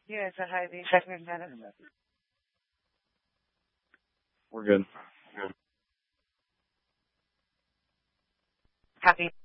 Yeah, it's a highly effective medicine. We're good. Happy